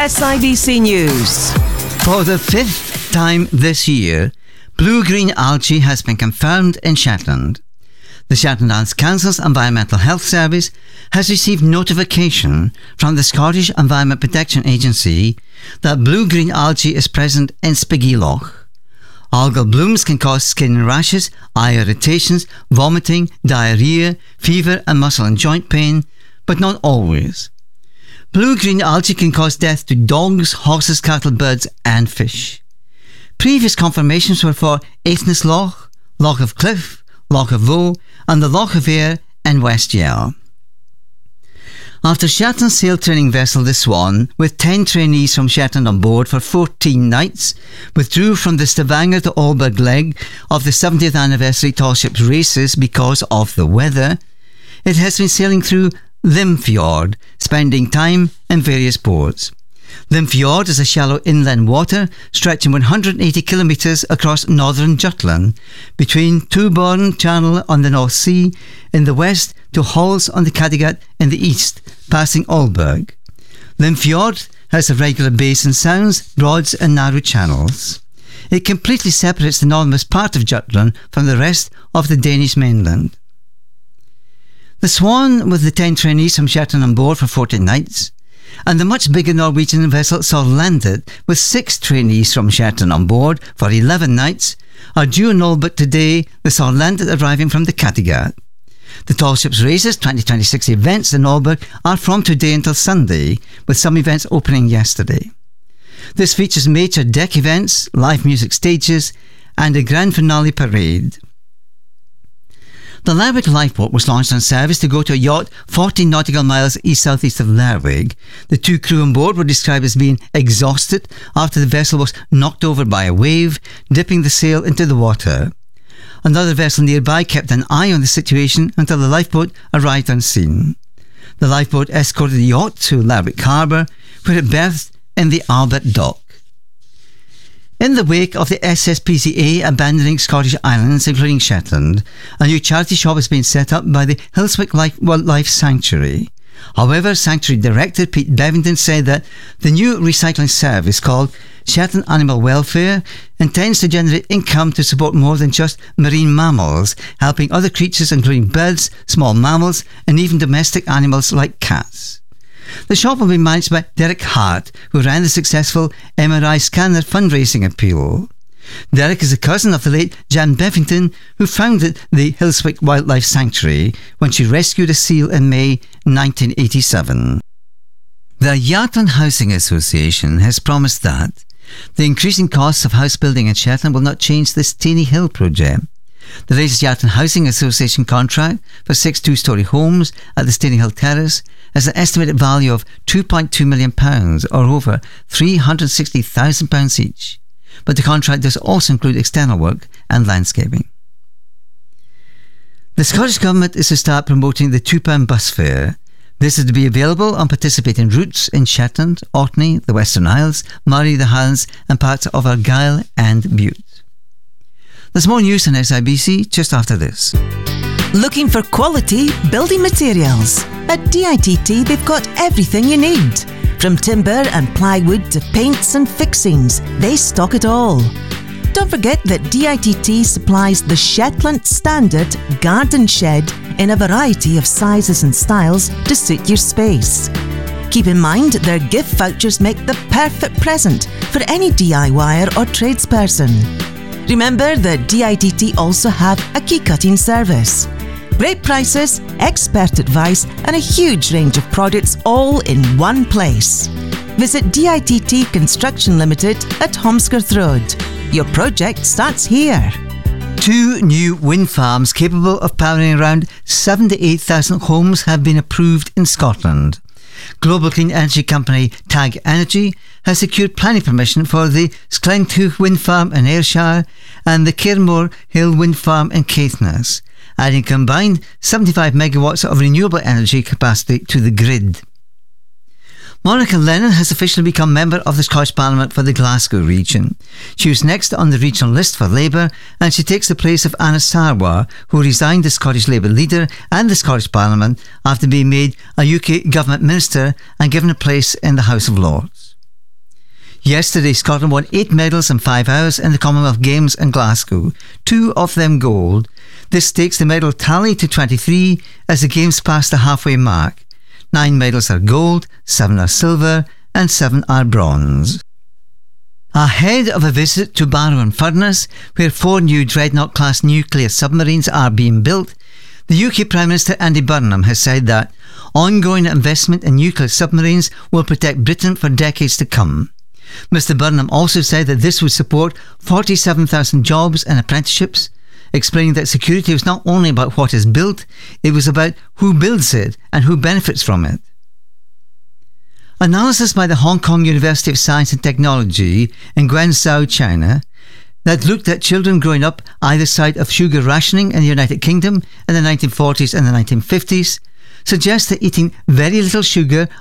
SIBC News. For the fifth time this year, blue-green algae has been confirmed in Shetland. The Shetland Islands Council's Environmental Health Service has received notification from the Scottish Environment Protection Agency that blue-green algae is present in Spiggy Loch. Algal blooms can cause skin rashes, eye irritations, vomiting, diarrhea, fever and muscle and joint pain, but not always. Blue-green algae can cause death to dogs, horses, cattle, birds and fish. Previous confirmations were for Aithnes Loch, Loch of Cliff, Loch of Voe and the Loch of Ayr in West Yarra. After Shetland's sail training vessel the Swan, with 10 trainees from Shetland on board for 14 nights, withdrew from the Stavanger to Aalborg leg of the 70th anniversary tall ships races because of the weather, it has been sailing through Limfjord, spending time in various ports. Limfjord is a shallow inland water stretching 180 kilometres across northern Jutland, between Tuborn Channel on the North Sea in the west to Hals on the Kattegat in the east, passing Aalborg. Limfjord has irregular bays and sounds, broads and narrow channels. It completely separates the northernmost part of Jutland from the rest of the Danish mainland. The Swan, with the 10 trainees from Shetland on board for 14 nights, and the much bigger Norwegian vessel Sorlandet, with 6 trainees from Shetland on board for 11 nights, are due in Aalborg today, with Sorlandet arriving from the Kattegat. The Tall Ships Races 2026 events in Aalborg are from today until Sunday, with some events opening yesterday. This features major deck events, live music stages, and a grand finale parade. The Lerwick lifeboat was launched on service to go to a yacht 14 nautical miles east-southeast of Lerwick. The 2 crew on board were described as being exhausted after the vessel was knocked over by a wave, dipping the sail into the water. Another vessel nearby kept an eye on the situation until the lifeboat arrived on scene. The lifeboat escorted the yacht to Lerwick Harbour, where it berthed in the Albert Dock. In the wake of the SSPCA abandoning Scottish islands, including Shetland, a new charity shop has been set up by the Hillswick Wildlife Sanctuary. However, Sanctuary Director Pete Bevington said that the new recycling service, called Shetland Animal Welfare, intends to generate income to support more than just marine mammals, helping other creatures including birds, small mammals and even domestic animals like cats. The shop will be managed by Derek Hart, who ran the successful MRI scanner fundraising appeal. Derek is a cousin of the late Jan Bevington, who founded the Hillswick Wildlife Sanctuary when she rescued a seal in May 1987. The Yatton Housing Association has promised that the increasing costs of house building in Shetland will not change the Steny Hill project. The latest Yatton Housing Association contract for 6 two-storey homes at the Steny Hill Terrace has an estimated value of £2.2 million, or over £360,000 each. But the contract does also include external work and landscaping. The Scottish Government is to start promoting the £2 bus fare. This is to be available on participating routes in Shetland, Orkney, the Western Isles, Moray, the Highlands and parts of Argyll and Bute. There's more news on SIBC just after this. Looking for quality building materials? At DITT, they've got everything you need. From timber and plywood to paints and fixings, they stock it all. Don't forget that DITT supplies the Shetland Standard Garden Shed in a variety of sizes and styles to suit your space. Keep in mind their gift vouchers make the perfect present for any DIYer or tradesperson. Remember that DITT also have a key cutting service. Great prices, expert advice and a huge range of products all in one place. Visit DITT Construction Limited at Holmsworth Road. Your project starts here. 2 new wind farms capable of powering around 78,000 homes have been approved in Scotland. Global clean energy company TAG Energy has secured planning permission for the Sklentuch wind farm in Ayrshire and the Cairnmore Hill wind farm in Caithness, adding combined 75 megawatts of renewable energy capacity to the grid. Monica Lennon has officially become member of the Scottish Parliament for the Glasgow region. She was next on the regional list for Labour, and she takes the place of Anna Sarwar, who resigned as Scottish Labour leader and the Scottish Parliament after being made a UK government minister and given a place in the House of Lords. Yesterday, Scotland won 8 medals in 5 hours in the Commonwealth Games in Glasgow, 2 of them gold. This takes the medal tally to 23 as the Games pass the halfway mark. 9 medals are gold, 7 are silver and 7 are bronze. Ahead of a visit to Barrow in Furness, where 4 new Dreadnought-class nuclear submarines are being built, the UK Prime Minister Andy Burnham has said that ongoing investment in nuclear submarines will protect Britain for decades to come. Mr Burnham also said that this would support 47,000 jobs and apprenticeships, explaining that security was not only about what is built, it was about who builds it and who benefits from it. Analysis by the Hong Kong University of Science and Technology in Guangzhou, China, that looked at children growing up either side of sugar rationing in the United Kingdom in the 1940s and the 1950s, suggests that eating very little sugar